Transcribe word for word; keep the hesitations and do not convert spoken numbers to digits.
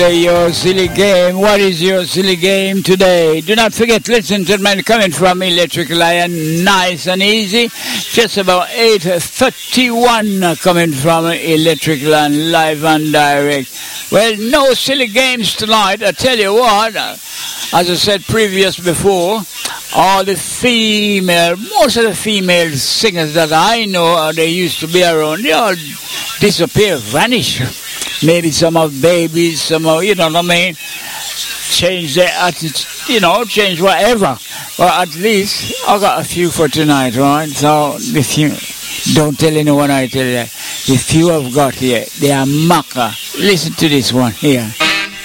Your silly game. What is your silly game today? Do not forget, ladies and gentlemen, coming from Electric Lion, nice and easy. Just about eight thirty-one coming from Electric Lion, live and direct. Well, no silly games tonight. I tell you what, as I said previous before, all the female, most of the female singers that I know, they used to be around, they all disappear, vanish. Maybe some of babies, some of, you know what I mean, change their attitude, you know, change whatever. But at least I got a few for tonight, right? So if you, don't tell anyone I tell you that. The few I've got here, they are maca. Listen to this one here.